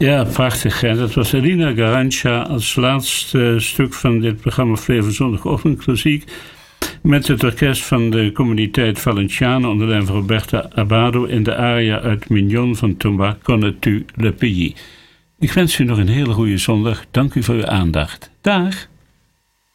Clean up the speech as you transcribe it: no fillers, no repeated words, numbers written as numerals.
Ja, prachtig. En dat was Elina Garanca als laatste stuk van dit programma Flevo Zondagochtend Klassiek. Met het orkest van de Comuniteit Valenciana onder leiding van Roberta Abado in de aria uit Mignon van Thomas Connais-tu le Pays. Ik wens u nog een hele goede zondag. Dank u voor uw aandacht. Dag!